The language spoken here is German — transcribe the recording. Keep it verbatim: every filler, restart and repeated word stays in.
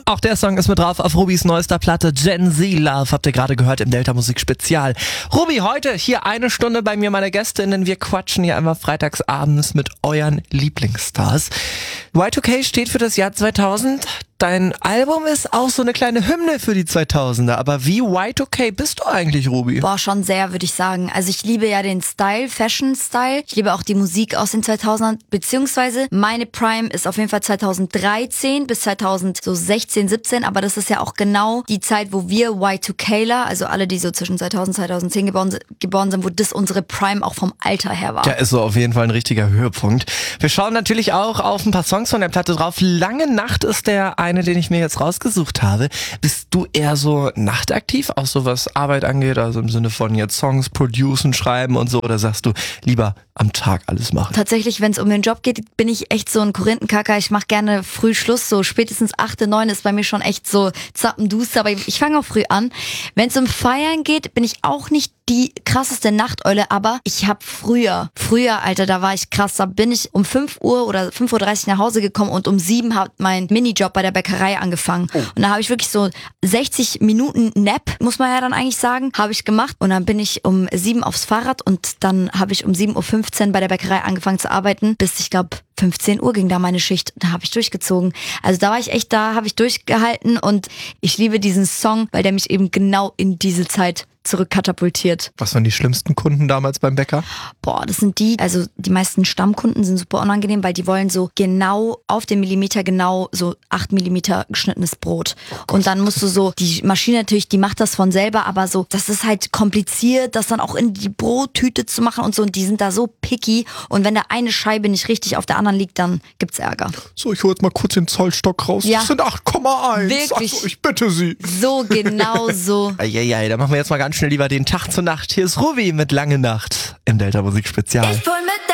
Auch der Song ist mit drauf auf Rubis neuester Platte Gen Z Love, habt ihr gerade gehört im Delta Musik Spezial. Ruby, heute hier eine Stunde bei mir, meine Gästinnen. Wir quatschen hier einmal freitags abends mit euren Lieblingsstars. Y zwei K steht für das Jahr zweitausend. Dein Album ist auch so eine kleine Hymne für die zweitausender. Aber wie Y zwei K bist du eigentlich, Ruby? Boah, schon sehr, würde ich sagen. Also ich liebe ja den Style, Fashion-Style. Ich liebe auch die Musik aus den zweitausendern. Beziehungsweise meine Prime ist auf jeden Fall zweitausenddreizehn bis zweitausendsechzehn, siebzehn. Aber das ist ja auch genau die Zeit, wo wir Y zwei Kler, also alle, die so zwischen zweitausend und zweitausendzehn geboren, geboren sind, wo das unsere Prime auch vom Alter her war. Ja, ist so auf jeden Fall ein richtiger Höhepunkt. Wir schauen natürlich auch auf ein paar Songs von der Platte drauf. Lange Nacht ist der eine, den ich mir jetzt rausgesucht habe. Bist du eher so nachtaktiv, auch so was Arbeit angeht, also im Sinne von jetzt Songs producen, schreiben und so, oder sagst du lieber am Tag alles machen? Tatsächlich, wenn es um den Job geht, bin ich echt so ein Korinthenkacker. Ich mache gerne früh Schluss, so spätestens acht, neun ist bei mir schon echt so zappenduster, aber ich fange auch früh an. Wenn es um Feiern geht, bin ich auch nicht die krasseste Nachteule, aber ich habe früher, früher, Alter, da war ich krass, da bin ich um fünf Uhr oder fünf Uhr dreißig nach Hause gekommen und um sieben hat mein Minijob bei der Bäckerei angefangen. Oh. Und da habe ich wirklich so sechzig Minuten Nap, muss man ja dann eigentlich sagen, habe ich gemacht und dann bin ich um sieben aufs Fahrrad und dann habe ich um sieben Uhr fünfzehn bei der Bäckerei angefangen zu arbeiten, bis ich glaube fünfzehn Uhr ging da meine Schicht. Da habe ich durchgezogen. Also da war ich echt, da habe ich durchgehalten und ich liebe diesen Song, weil der mich eben genau in diese Zeit zurückkatapultiert. Was waren die schlimmsten Kunden damals beim Bäcker? Boah, das sind die, also die meisten Stammkunden sind super unangenehm, weil die wollen so genau auf den Millimeter genau so acht Millimeter geschnittenes Brot. Oh, und dann musst du so, die Maschine natürlich, die macht das von selber, aber so, das ist halt kompliziert, das dann auch in die Brottüte zu machen und so, und die sind da so picky, und wenn da eine Scheibe nicht richtig auf der anderen liegt, dann gibt's Ärger. So, ich hole jetzt mal kurz den Zollstock raus. Ja. Das sind acht Komma eins. Wirklich? Ach so, ich bitte Sie. So, genau so. Eieiei, da machen wir jetzt mal ganz schnell lieber den Tag zur Nacht. Hier ist Ruby mit Lange Nacht im Delta Musik Spezial. Ich pull mit